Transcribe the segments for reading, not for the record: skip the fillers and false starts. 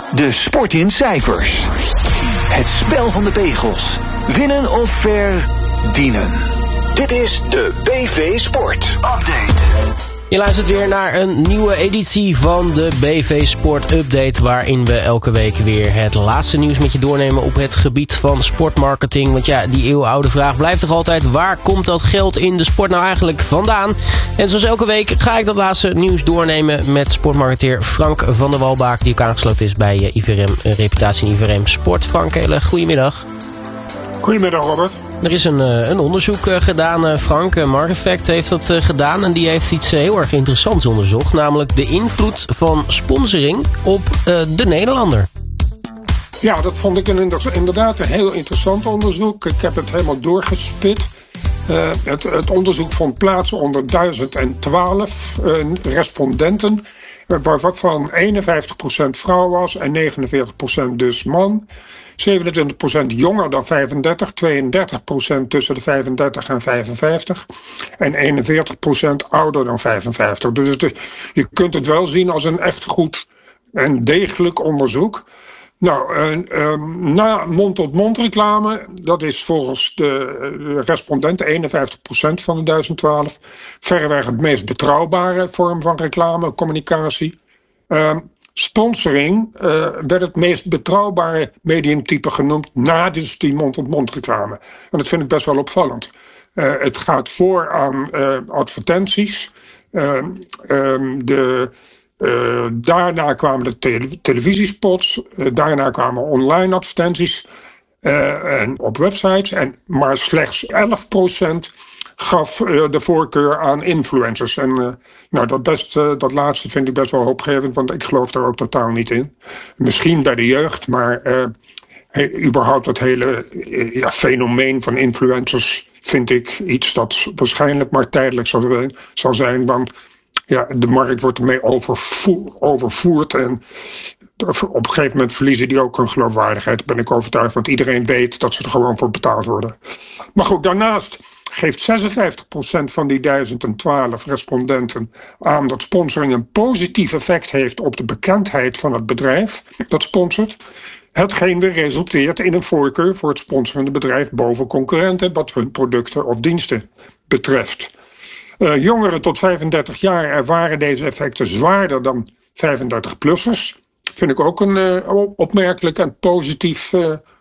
De sport in cijfers. Het spel van de pegels. Winnen of verdienen. Dit is de BV Sport Update. Je luistert weer naar een nieuwe editie van de BV Sport Update, waarin we elke week weer het laatste nieuws met je doornemen op het gebied van sportmarketing. Want ja, die eeuwenoude vraag blijft toch altijd: waar komt dat geld in de sport nou eigenlijk vandaan? En zoals elke week ga ik dat laatste nieuws doornemen met sportmarketeer Frank van der Walbaak, die ook aangesloten is bij IVRM Reputatie en IVRM Sport. Frank, hele goedemiddag. Goedemiddag, Robert. Er is een onderzoek gedaan, Frank. Marketfact heeft dat gedaan en die heeft iets heel erg interessants onderzocht. Namelijk de invloed van sponsoring op de Nederlander. Ja, dat vond ik inderdaad een heel interessant onderzoek. Ik heb het helemaal doorgespit. Het onderzoek vond plaats onder 1012 respondenten, waarvan 51% vrouw was en 49% dus man. 27% jonger dan 35, 32% tussen de 35 en 55 en 41% ouder dan 55. Dus je kunt het wel zien als een echt goed en degelijk onderzoek. Nou, na mond-tot-mond reclame, dat is volgens de respondenten 51% van de 1012, verreweg het meest betrouwbare vorm van reclame, communicatie. Sponsoring werd het meest betrouwbare mediumtype genoemd na dus die mond-tot-mond reclame. En dat vind ik best wel opvallend. Het gaat voor aan advertenties. Daarna kwamen de televisiespots. Daarna kwamen online advertenties en op websites. Maar slechts 11% gaf de voorkeur aan influencers. En dat laatste vind ik best wel hoopgevend, want ik geloof daar ook totaal niet in. Misschien bij de jeugd, maar überhaupt dat hele fenomeen van influencers vind ik iets dat waarschijnlijk maar tijdelijk zal zijn. Want ja, de markt wordt ermee overvoerd en op een gegeven moment verliezen die ook hun geloofwaardigheid. Daar ben ik overtuigd, want iedereen weet dat ze er gewoon voor betaald worden. Maar goed, daarnaast geeft 56% van die 1012 respondenten aan dat sponsoring een positief effect heeft op de bekendheid van het bedrijf dat sponsort. Hetgeen weer resulteert in een voorkeur voor het sponsorende bedrijf boven concurrenten wat hun producten of diensten betreft. Jongeren tot 35 jaar ervaren deze effecten zwaarder dan 35-plussers. Vind ik ook een opmerkelijk en positief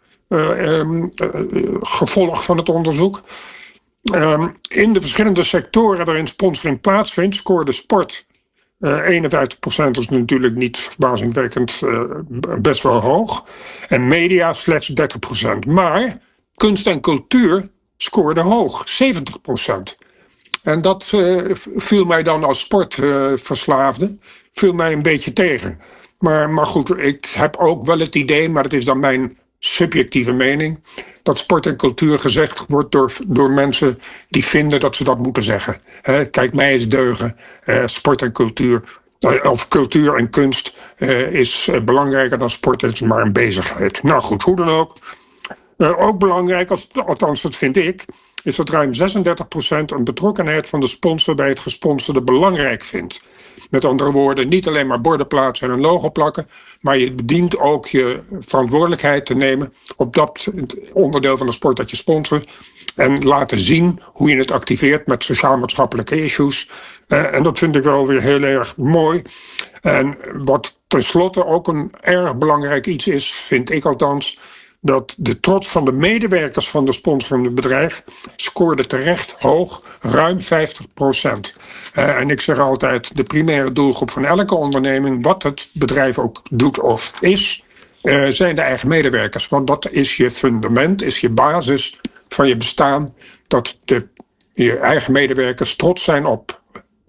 gevolg van het onderzoek. In de verschillende sectoren waarin sponsoring plaatsvindt, scoorde sport 51%, is natuurlijk niet verbazingwekkend best wel hoog. En media slechts 30%. Maar kunst en cultuur scoorde hoog, 70%. En dat viel mij dan als sportverslaafde viel mij een beetje tegen. Maar goed, ik heb ook wel het idee, maar dat is dan mijn subjectieve mening, dat sport en cultuur gezegd wordt door mensen die vinden dat ze dat moeten zeggen. Kijk, mij eens deugen. Sport en cultuur, of cultuur en kunst is belangrijker dan sport. Het is maar een bezigheid. Nou goed, hoe dan ook. Ook belangrijk, althans dat vind ik, is dat ruim 36% een betrokkenheid van de sponsor bij het gesponsorde belangrijk vindt. Met andere woorden, niet alleen maar borden plaatsen en een logo plakken, maar je dient ook je verantwoordelijkheid te nemen op dat onderdeel van de sport dat je sponsort. En laten zien hoe je het activeert met sociaal-maatschappelijke issues. En dat vind ik wel weer heel erg mooi. En wat tenslotte ook een erg belangrijk iets is, vind ik althans, dat de trots van de medewerkers van de sponsorende bedrijf scoorde terecht hoog, ruim 50%. En ik zeg altijd, de primaire doelgroep van elke onderneming, wat het bedrijf ook doet of is, zijn de eigen medewerkers. Want dat is je fundament, is je basis van je bestaan, dat je eigen medewerkers trots zijn op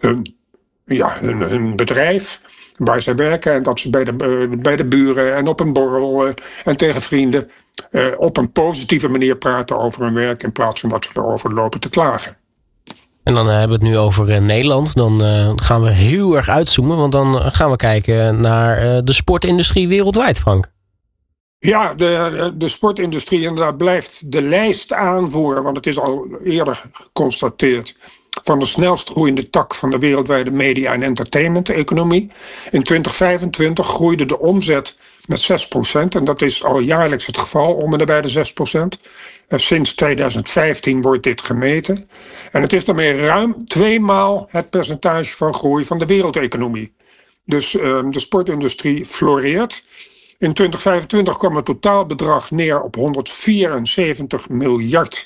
hun bedrijf, waar zij werken, en dat ze bij de buren en op een borrel en tegen vrienden op een positieve manier praten over hun werk in plaats van dat ze erover lopen te klagen. En dan hebben we het nu over Nederland. Dan gaan we heel erg uitzoomen, want dan gaan we kijken naar de sportindustrie wereldwijd, Frank. Ja, de sportindustrie inderdaad blijft de lijst aanvoeren, want het is al eerder geconstateerd van de snelst groeiende tak van de wereldwijde media- en entertainment-economie. In 2025 groeide de omzet met 6%. En dat is al jaarlijks het geval, om en nabij de 6%. Sinds 2015 wordt dit gemeten. En het is daarmee ruim 2 maal het percentage van groei van de wereldeconomie. Dus de sportindustrie floreert. In 2025 kwam het totaalbedrag neer op $174 miljard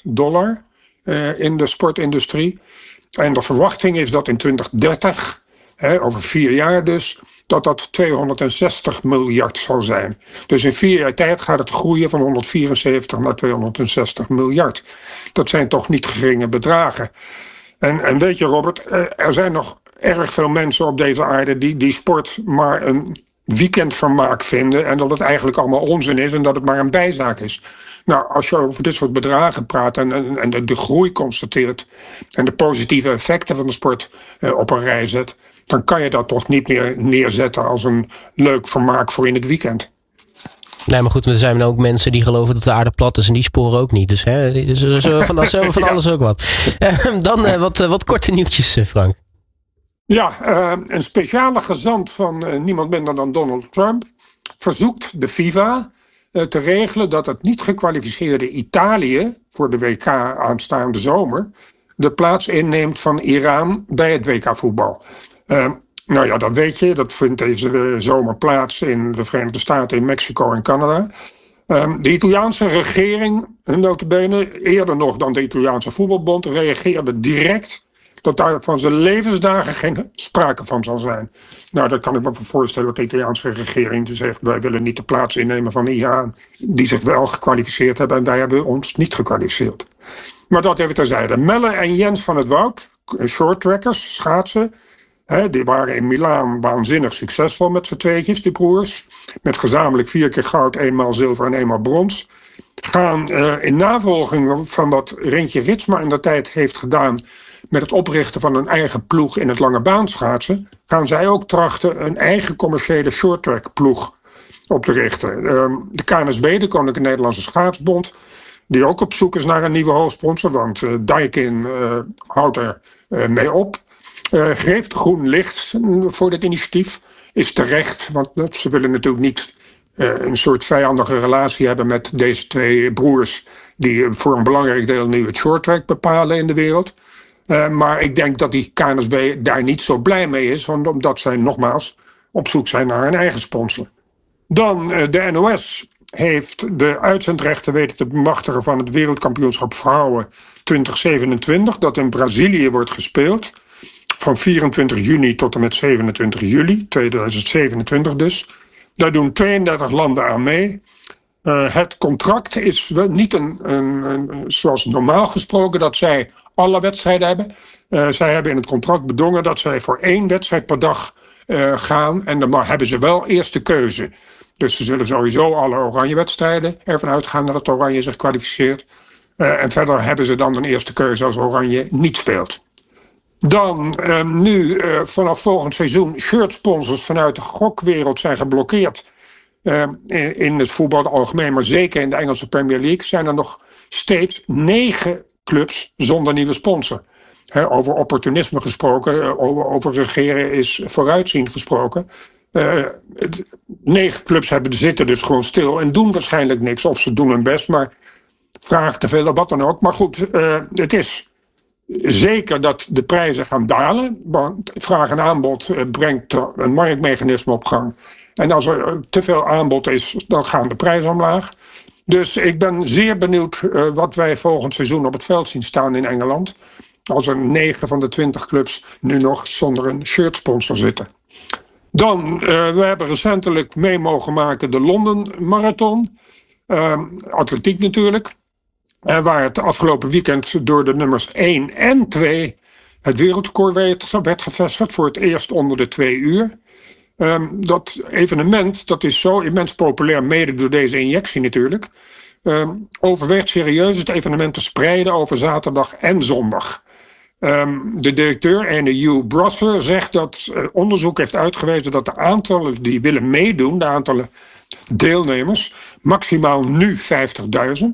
in de sportindustrie. En de verwachting is dat in 2030, over 4 jaar dus, dat 260 miljard zal zijn. Dus in 4 jaar tijd gaat het groeien van 174 naar 260 miljard. Dat zijn toch niet geringe bedragen. En weet je, Robert, er zijn nog erg veel mensen op deze aarde die sport maar een weekendvermaak vinden en dat het eigenlijk allemaal onzin is en dat het maar een bijzaak is. Nou, als je over dit soort bedragen praat en de groei constateert en de positieve effecten van de sport op een rij zet, dan kan je dat toch niet meer neerzetten als een leuk vermaak voor in het weekend. Nee, maar goed, er zijn ook mensen die geloven dat de aarde plat is en die sporen ook niet. Dus van alles ook wat. Dan wat korte nieuwtjes, Frank. Ja, een speciale gezant van niemand minder dan Donald Trump verzoekt de FIFA te regelen dat het niet gekwalificeerde Italië voor de WK aanstaande zomer de plaats inneemt van Iran bij het WK voetbal. Nou ja, dat weet je. Dat vindt deze zomer plaats in de Verenigde Staten, in Mexico en Canada. De Italiaanse regering, nota bene, eerder nog dan de Italiaanse voetbalbond, reageerde direct dat daar van zijn levensdagen geen sprake van zal zijn. Nou, dat kan ik me voorstellen dat de Italiaanse regering dus zegt, wij willen niet de plaats innemen van Iran, die zich wel gekwalificeerd hebben en wij hebben ons niet gekwalificeerd. Maar dat even terzijde. Melle en Jens van het Woud, shorttrackers, schaatsen, die waren in Milaan waanzinnig succesvol met z'n tweetjes, die broers. Met gezamenlijk 4 keer goud, 1 maal zilver en 1 maal brons. Gaan in navolging van wat Rintje Ritsma in de tijd heeft gedaan met het oprichten van een eigen ploeg in het lange baanschaatsen, gaan zij ook trachten een eigen commerciële shorttrack ploeg op te richten. De KNSB, de Koninklijke Nederlandse Schaatsbond, die ook op zoek is naar een nieuwe hoofdsponsor, want Daikin houdt er mee op. Geeft groen licht voor dit initiatief. Is terecht, want ze willen natuurlijk niet een soort vijandige relatie hebben met deze 2 broers die voor een belangrijk deel nu het shorttrack bepalen in de wereld. Maar ik denk dat die KNSB daar niet zo blij mee is, omdat zij nogmaals op zoek zijn naar een eigen sponsor. Dan de NOS heeft de uitzendrechten weten te bemachtigen van het wereldkampioenschap vrouwen 2027, dat in Brazilië wordt gespeeld. Van 24 juni tot en met 27 juli, 2027 dus. Daar doen 32 landen aan mee. Het contract is niet zoals normaal gesproken dat zij alle wedstrijden hebben. Zij hebben in het contract bedongen dat zij voor 1 wedstrijd per dag gaan. En dan hebben ze wel eerste keuze. Dus ze zullen sowieso alle oranje wedstrijden ervan uitgaan dat het oranje zich kwalificeert. En verder hebben ze dan een eerste keuze als oranje niet speelt. Dan nu vanaf volgend seizoen shirtsponsors vanuit de gokwereld zijn geblokkeerd. In het voetbal algemeen, maar zeker in de Engelse Premier League zijn er nog steeds 9 clubs zonder nieuwe sponsor. Over opportunisme gesproken, over regeren is vooruitzien gesproken. 9 clubs zitten dus gewoon stil en doen waarschijnlijk niks. Of ze doen hun best, maar vragen te veel of wat dan ook. Maar goed, het is zeker dat de prijzen gaan dalen. Want vraag en aanbod brengt een marktmechanisme op gang. En als er te veel aanbod is, dan gaan de prijzen omlaag. Dus ik ben zeer benieuwd wat wij volgend seizoen op het veld zien staan in Engeland. Als er 9 van de 20 clubs nu nog zonder een shirtsponsor zitten. Dan, we hebben recentelijk mee mogen maken de Londen Marathon. Atletiek natuurlijk. Waar het afgelopen weekend door de nummers 1 en 2 het wereldrecord werd gevestigd. Voor het eerst onder de 2 uur. Dat evenement, dat is zo immens populair, mede door deze injectie natuurlijk. Overweegt serieus het evenement te spreiden over zaterdag en zondag. De directeur, ene Hugh Brosser, zegt dat onderzoek heeft uitgewezen dat de aantallen die willen meedoen, de aantallen deelnemers, maximaal nu 50.000.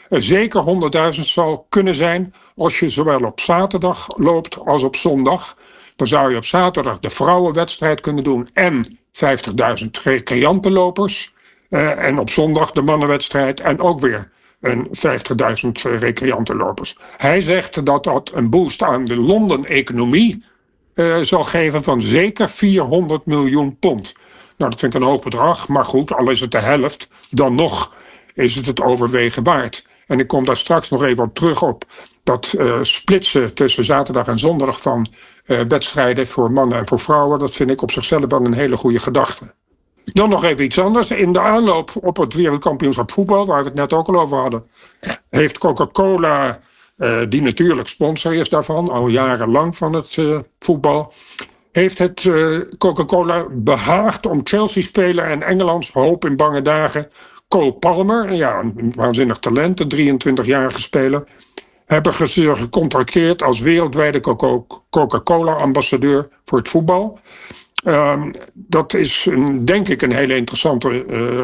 zeker 100.000 zal kunnen zijn als je zowel op zaterdag loopt als op zondag. Dan zou je op zaterdag de vrouwenwedstrijd kunnen doen en 50.000 recreantenlopers. En op zondag de mannenwedstrijd en ook weer 50.000 recreantenlopers. Hij zegt dat dat een boost aan de Londen-economie zal geven van zeker 400 miljoen pond. Nou, dat vind ik een hoog bedrag, maar goed, al is het de helft, dan nog is het overwegen waard. En ik kom daar straks nog even op terug op dat splitsen tussen zaterdag en zondag van wedstrijden voor mannen en voor vrouwen. Dat vind ik op zichzelf wel een hele goede gedachte. Dan nog even iets anders. In de aanloop op het wereldkampioenschap voetbal, waar we het net ook al over hadden, heeft Coca-Cola, die natuurlijk sponsor is daarvan, al jarenlang van het voetbal, heeft het Coca-Cola behaagd om Chelsea-speler en Engelands hoop in bange dagen, Cole Palmer, ja, een waanzinnig talent, een 23-jarige speler, hebben ze gecontracteerd als wereldwijde Coca-Cola-ambassadeur voor het voetbal. Dat is denk ik een hele interessante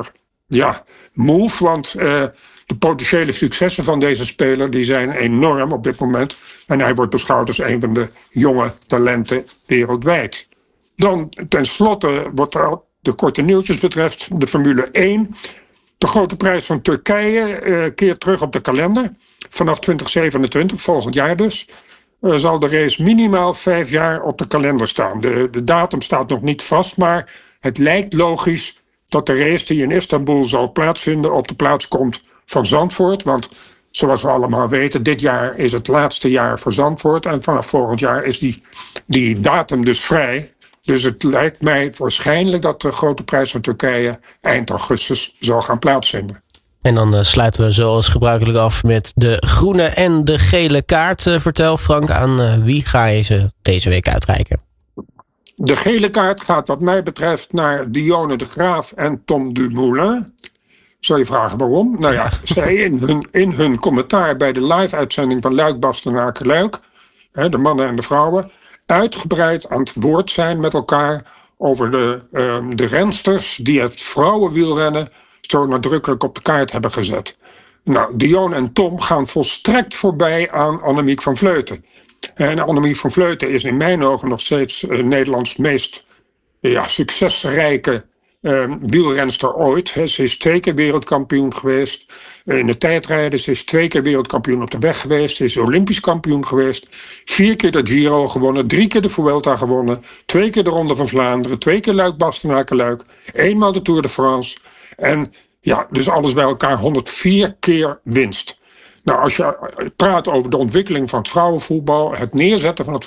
move, want de potentiële successen van deze speler die zijn enorm op dit moment. En hij wordt beschouwd als een van de jonge talenten wereldwijd. Dan tenslotte, wat de korte nieuwtjes betreft, de Formule 1. De grote prijs van Turkije keert terug op de kalender. Vanaf 2027, volgend jaar dus, zal de race minimaal 5 jaar op de kalender staan. De datum staat nog niet vast, maar het lijkt logisch dat de race die in Istanbul zal plaatsvinden op de plaats komt van Zandvoort. Want zoals we allemaal weten, dit jaar is het laatste jaar voor Zandvoort. En vanaf volgend jaar is die datum dus vrij. Dus het lijkt mij waarschijnlijk dat de grote prijs van Turkije eind augustus zal gaan plaatsvinden. En dan sluiten we zoals gebruikelijk af met de groene en de gele kaart. Vertel Frank, aan wie ga je ze deze week uitreiken? De gele kaart gaat wat mij betreft naar Dionne de Graaf en Tom Dumoulin. Zal je vragen waarom? Nou ja, zij in hun commentaar bij de live-uitzending van Luik-Bastenaken-Luik, de mannen en de vrouwen, uitgebreid aan het woord zijn met elkaar over de rensters die het vrouwenwielrennen zo nadrukkelijk op de kaart hebben gezet. Nou, Dionne en Tom gaan volstrekt voorbij aan Annemiek van Vleuten. En Annemiek van Vleuten is in mijn ogen nog steeds Nederlands meest succesrijke wielrenster ooit. Ze is 2 keer wereldkampioen geweest in de tijdrijden. Ze is 2 keer wereldkampioen op de weg geweest. Ze is olympisch kampioen geweest. 4 keer de Giro gewonnen. 3 keer de Vuelta gewonnen. 2 keer de Ronde van Vlaanderen. 2 keer Luik-Bastenaken-Luik. 1 de Tour de France. En ja, dus alles bij elkaar 104 keer winst. Nou, als je praat over de ontwikkeling van het vrouwenvoetbal, het neerzetten van het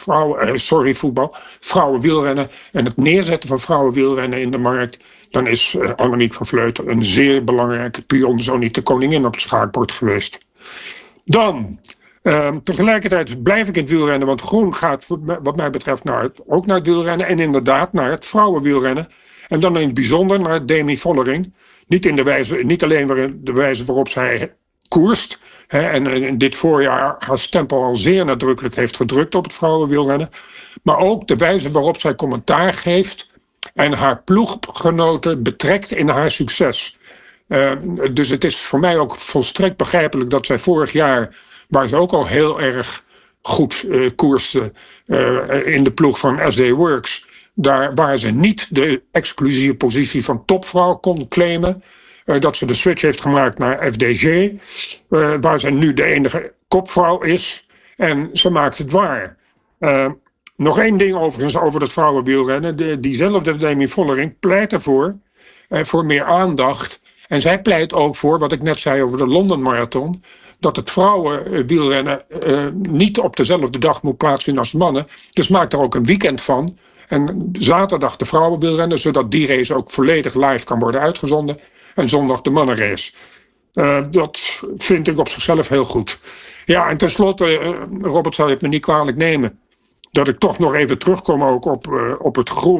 vrouwenwielrennen en het neerzetten van vrouwenwielrennen in de markt, dan is Annemiek van Vleuten een zeer belangrijke pion, zo niet de koningin op het schaakbord geweest. Dan, tegelijkertijd blijf ik in het wielrennen, want groen gaat wat mij betreft ook naar het wielrennen en inderdaad naar het vrouwenwielrennen. En dan in het bijzonder naar Demi Vollering. Niet alleen de wijze waarop zij koerst, en dit voorjaar haar stempel al zeer nadrukkelijk heeft gedrukt op het vrouwenwielrennen, maar ook de wijze waarop zij commentaar geeft en haar ploeggenoten betrekt in haar succes. Dus het is voor mij ook volstrekt begrijpelijk dat zij vorig jaar, waar ze ook al heel erg goed koerste in de ploeg van SD Works, daar waar ze niet de exclusieve positie van topvrouw kon claimen, dat ze de switch heeft gemaakt naar FDG, waar ze nu de enige kopvrouw is. En ze maakt het waar. Nog 1 ding overigens over het vrouwenwielrennen. Diezelfde Demi Vollering pleit ervoor, voor meer aandacht. En zij pleit ook voor, wat ik net zei over de London Marathon, dat het vrouwenwielrennen niet op dezelfde dag moet plaatsvinden als mannen. Dus maak er ook een weekend van. En zaterdag de vrouwenwielrennen, zodat die race ook volledig live kan worden uitgezonden. En zondag de mannenrace. Dat vind ik op zichzelf heel goed. Ja, en tenslotte, Robert, zal je het me niet kwalijk nemen, dat ik toch nog even terugkom ook op het groen.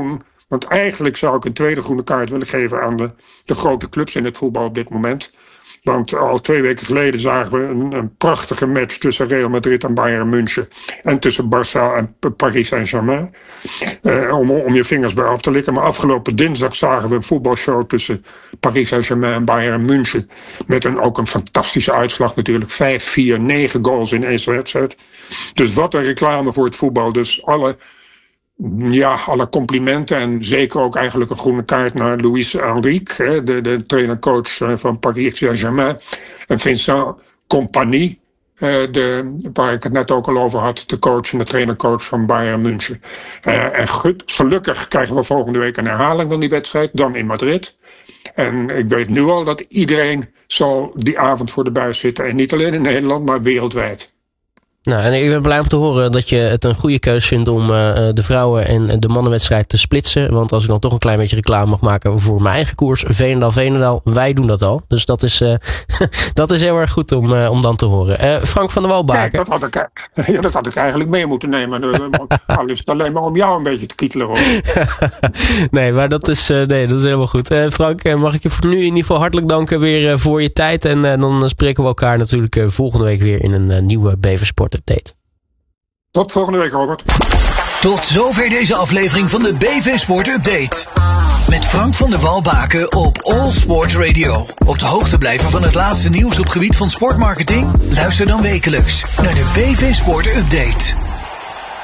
Want eigenlijk zou ik een tweede groene kaart willen geven aan de grote clubs in het voetbal op dit moment. Want al 2 weken geleden zagen we een prachtige match tussen Real Madrid en Bayern München. En tussen Barça en Paris Saint-Germain. Om je vingers bij af te likken. Maar afgelopen dinsdag zagen we een voetbalshow tussen Paris Saint-Germain en Bayern München. Met ook een fantastische uitslag natuurlijk. 5-4, 9 goals in 1 wedstrijd. Dus wat een reclame voor het voetbal. Dus alle complimenten en zeker ook eigenlijk een groene kaart naar Luis Enrique, de trainer-coach van Paris Saint-Germain, en Vincent Kompany, waar ik het net ook al over had, de coach en de trainer-coach van Bayern München. En gelukkig krijgen we volgende week een herhaling van die wedstrijd, dan in Madrid. En ik weet nu al dat iedereen zal die avond voor de buis zitten. En niet alleen in Nederland, maar wereldwijd. Nou, en ik ben blij om te horen dat je het een goede keus vindt om de vrouwen- en de mannenwedstrijd te splitsen. Want als ik dan toch een klein beetje reclame mag maken voor mijn eigen koers, Veenendaal, wij doen dat al. Dus dat is heel erg goed om dan te horen. Frank van der Walbaken. Kijk, dat had ik eigenlijk mee moeten nemen. Al is het alleen maar om jou een beetje te kietelen, hoor. Nee, maar dat is helemaal goed. Frank, mag ik je voor nu in ieder geval hartelijk danken weer voor je tijd. En dan spreken we elkaar natuurlijk volgende week weer in een nieuwe BV Sport Update. Tot volgende week, Robert. Tot zover deze aflevering van de BV Sport Update. Met Frank van der Walbaken op All Sport Radio. Op de hoogte blijven van het laatste nieuws op gebied van sportmarketing? Luister dan wekelijks naar de BV Sport Update.